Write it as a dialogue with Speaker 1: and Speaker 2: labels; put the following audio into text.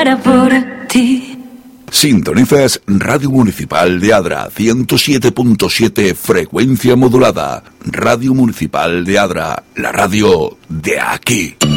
Speaker 1: por ti.
Speaker 2: Sintonizas Radio Municipal de Adra, 107.7 frecuencia modulada. Radio Municipal de Adra, la radio de aquí.